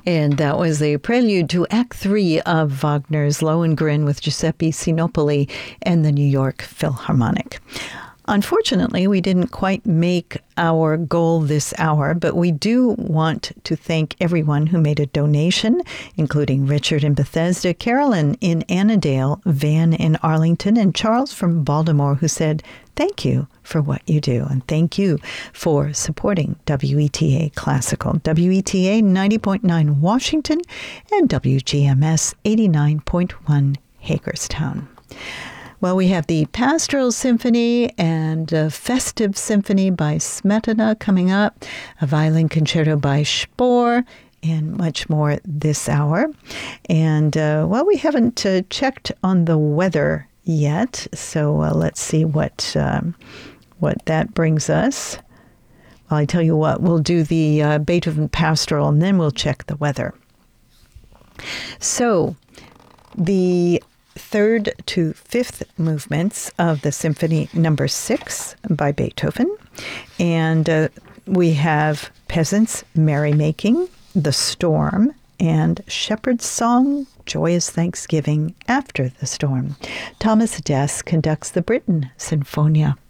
And that was a prelude to Act 3 of Wagner's Lohengrin with Giuseppe Sinopoli and the New York Philharmonic. Unfortunately, we didn't quite make our goal this hour, but we do want to thank everyone who made a donation, including Richard in Bethesda, Carolyn in Annandale, Van in Arlington, and Charles from Baltimore, who said, "Thank you for what you do, and thank you for supporting WETA Classical." WETA 90.9 Washington and WGMS 89.1 Hagerstown. Well, we have the Pastoral Symphony and a Festive Symphony by Smetana coming up, a Violin Concerto by Spohr, and much more this hour. And, well, we haven't checked on the weather yet, so let's see what that brings us. Well, I tell you what, we'll do the Beethoven Pastoral, and then we'll check the weather. So, the third to fifth movements of the Symphony Number 6 by Beethoven. And we have Peasants' Merrymaking, The Storm, and Shepherd's Song, Joyous Thanksgiving After the Storm. Thomas Dess conducts the Britten Sinfonia.